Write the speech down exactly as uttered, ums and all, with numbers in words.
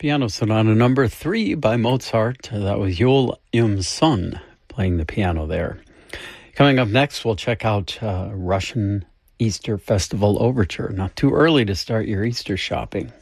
Piano Sonata number three by Mozart. That was Yul Im Sun playing the piano there. Coming up next, we'll check out uh, Russian Easter Festival Overture. Not too early to start your Easter shopping.